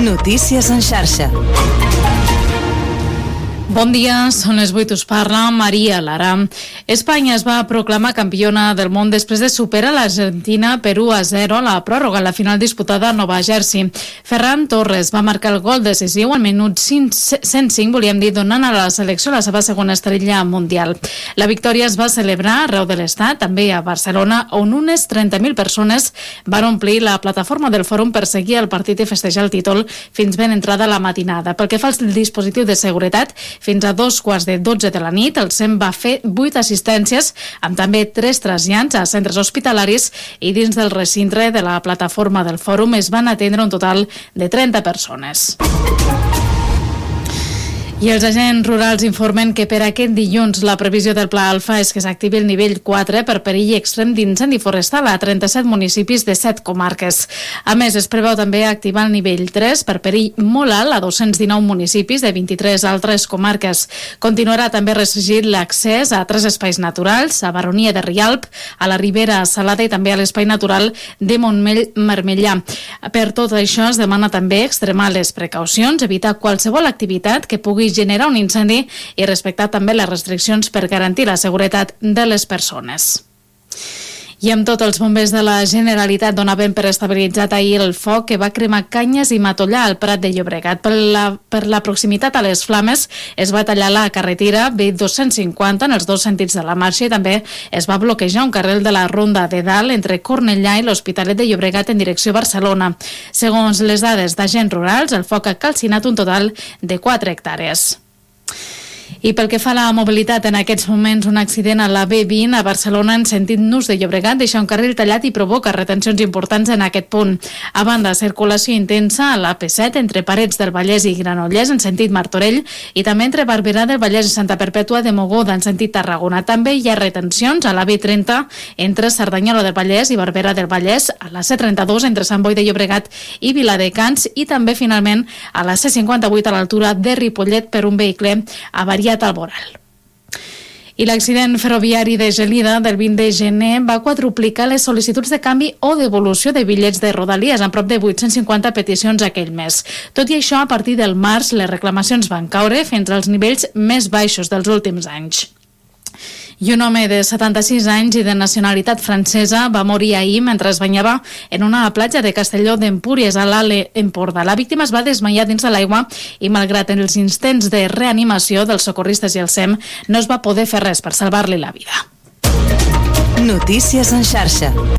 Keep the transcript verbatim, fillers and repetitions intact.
Notícies en xarxa. Bon dia, són les vuit, us parla Maria Lara. Espanya es va proclamar campiona del món després de superar l'Argentina per u a zero a la pròrroga en la final disputada a Nova Jersey. Ferran Torres va marcar el gol decisiu al minut cent cinc, volíem dir, donant a la selecció la seva segona estrella mundial. La victòria es va celebrar arreu de l'estat, també a Barcelona, on unes trenta mil persones van omplir la plataforma del fòrum per seguir el partit i festejar el títol fins ben entrada la matinada. Pel que fa al dispositiu de seguretat, fins a dos quarts de dotze de la nit, el SEM va fer vuit assistències, amb també tres trasllats a centres hospitalaris, i dins del recinte de la plataforma del fòrum es van atendre un total de trenta persones. I els agents rurals informen que per aquest dilluns la previsió del Pla Alfa és que s'activi el nivell quatre per perill extrem d'incendi forestal a trenta-set municipis de set comarques. A més, es preveu també activar el nivell tres per perill molt alt a dos-cents dinou municipis de vint-i-tres altres comarques. Continuarà també restringit l'accés a tres espais naturals, a Baronia de Rialp, a la Ribera Salada i també a l'espai natural de Montmell-Marmellà. Per tot això es demana també extremar les precaucions, evitar qualsevol activitat que pugui generar un incendi i respectar també les restriccions per garantir la seguretat de les persones. I amb tot, els bombers de la Generalitat donaven per estabilitzat ahir el foc que va cremar canyes i matollar al Prat de Llobregat. Per la, per la proximitat a les flames es va tallar la carretera B dos-cents cinquanta en els dos sentits de la marxa i també es va bloquejar un carril de la Ronda de Dalt entre Cornellà i l'Hospitalet de Llobregat en direcció a Barcelona. Segons les dades d'agents rurals, el foc ha calcinat un total de quatre hectàrees. I pel que fa a la mobilitat, en aquests moments un accident a la B vint a Barcelona en sentit Nus de Llobregat deixa un carril tallat i provoca retencions importants en aquest punt. A banda, circulació intensa a l'A P set entre Parets del Vallès i Granollers en sentit Martorell i també entre Barberà del Vallès i Santa Perpètua de Mogoda en sentit Tarragona. També hi ha retencions a la B trenta entre Cerdanyola del Vallès i Barberà del Vallès, a la C trenta-dos entre Sant Boi de Llobregat i Viladecans i també finalment a la C cinquanta-vuit a l'altura de Ripollet per un vehicle avariat al voral. I l'accident ferroviari de Gelida del vint de gener va quadruplicar les sol·licituds de canvi o devolució de bitllets de Rodalies, amb prop de vuit-cents cinquanta peticions aquell mes. Tot i això, a partir del març, les reclamacions van caure fins als nivells més baixos dels últims anys. I un home de setanta-sis anys i de nacionalitat francesa va morir ahir mentre es banyava en una platja de Castelló d'Empúries, a l'Alt Empordà. La víctima es va desmaiar dins de l'aigua i, malgrat els intents de reanimació dels socorristes i el SEM, no es va poder fer res per salvar-li la vida. Notícies en xarxa.